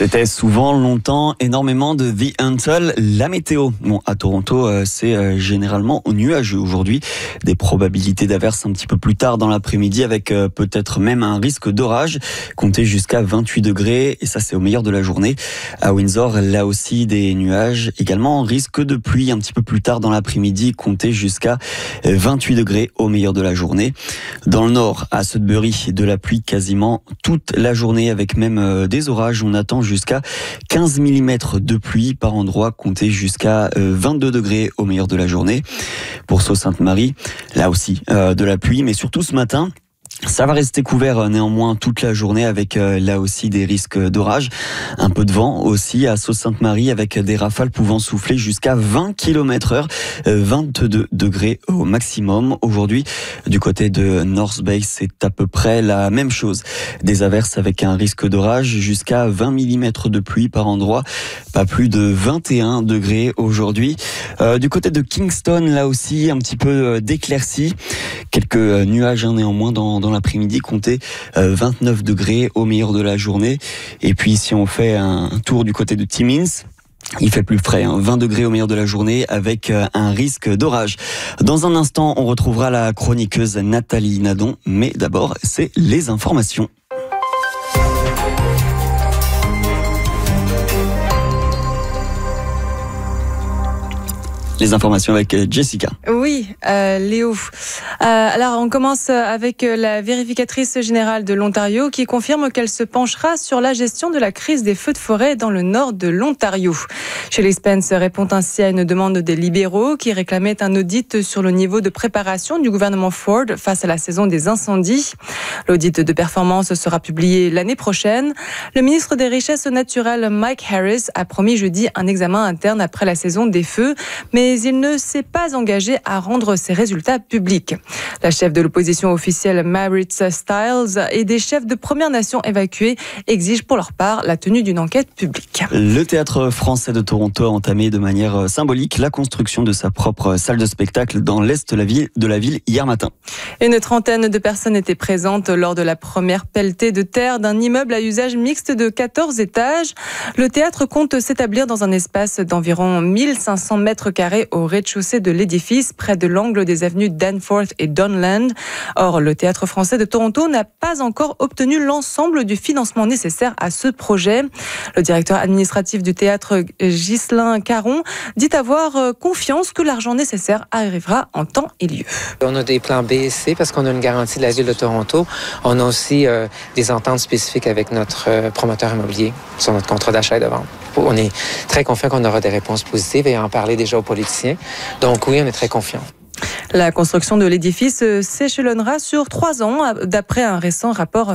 C'était souvent, longtemps, énormément de The Huntle, la météo. Bon, à Toronto, c'est généralement nuageux aujourd'hui. Des probabilités d'averses un petit peu plus tard dans l'après-midi avec peut-être même un risque d'orage. Comptez jusqu'à 28 degrés et ça c'est au meilleur de la journée. À Windsor, là aussi des nuages. Également, risque de pluie un petit peu plus tard dans l'après-midi. Comptez jusqu'à 28 degrés au meilleur de la journée. Dans le nord, à Sudbury, de la pluie quasiment toute la journée avec même des orages. On attend jusqu'à 15 mm de pluie par endroit, comptez jusqu'à 22 degrés au meilleur de la journée. Pour Sault-Sainte-Marie, là aussi de la pluie, mais surtout ce matin. Ça va rester couvert néanmoins toute la journée avec là aussi des risques d'orage. Un peu de vent aussi à Sault-Sainte-Marie avec des rafales pouvant souffler jusqu'à 20 km/h, 22 degrés au maximum. Aujourd'hui, du côté de North Bay, c'est à peu près la même chose. Des averses avec un risque d'orage jusqu'à 20 mm de pluie par endroit, pas plus de 21 degrés aujourd'hui. Du côté de Kingston, là aussi un petit peu d'éclaircies. Quelques nuages néanmoins dans l'après-midi, comptez 29 degrés au meilleur de la journée. Et puis si on fait un tour du côté de Timmins, il fait plus frais, 20 degrés au meilleur de la journée avec un risque d'orage. Dans un instant, on retrouvera la chroniqueuse Nathalie Nadon, mais d'abord, c'est les informations. Les informations avec Jessica. Oui, Léo. Alors, on commence avec la vérificatrice générale de l'Ontario qui confirme qu'elle se penchera sur la gestion de la crise des feux de forêt dans le nord de l'Ontario. Shelley Spence répond ainsi à une demande des libéraux qui réclamaient un audit sur le niveau de préparation du gouvernement Ford face à la saison des incendies. L'audit de performance sera publié l'année prochaine. Le ministre des Richesses naturelles, Mike Harris, a promis jeudi un examen interne après la saison des feux, mais il ne s'est pas engagé à rendre ses résultats publics. La chef de l'opposition officielle, Maritza Stiles, et des chefs de Premières Nations évacués exigent pour leur part la tenue d'une enquête publique. Le Théâtre français de Toronto a entamé de manière symbolique la construction de sa propre salle de spectacle dans l'est de la ville hier matin. Une trentaine de personnes étaient présentes lors de la première pelletée de terre d'un immeuble à usage mixte de 14 étages. Le théâtre compte s'établir dans un espace d'environ 1500 mètres carrés au rez-de-chaussée de l'édifice, près de l'angle des avenues Danforth et Donland. Or, le Théâtre français de Toronto n'a pas encore obtenu l'ensemble du financement nécessaire à ce projet. Le directeur administratif du théâtre, Ghislain Caron, dit avoir confiance que l'argent nécessaire arrivera en temps et lieu. On a des plans B et C parce qu'on a une garantie de la Ville de Toronto. On a aussi des ententes spécifiques avec notre promoteur immobilier sur notre contrat d'achat et de vente. On est très confiant qu'on aura des réponses positives et en parler déjà aux politiciens. Donc oui, on est très confiant. La construction de l'édifice s'échelonnera sur 3 ans, d'après un récent rapport